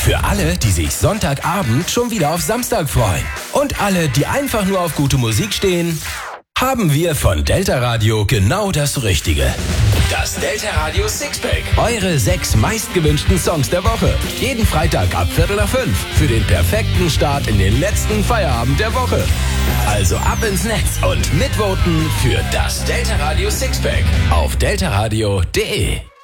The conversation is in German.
Für alle, die sich Sonntagabend schon wieder auf Samstag freuen. Und alle, die einfach nur auf gute Musik stehen, haben wir von Delta Radio genau das Richtige. Das Delta Radio Sixpack. Eure 6 meistgewünschten Songs der Woche. Jeden Freitag ab 4:45 für den perfekten Start in den letzten Feierabend der Woche. Also ab ins Netz und mitvoten für das Delta Radio Sixpack auf deltaradio.de.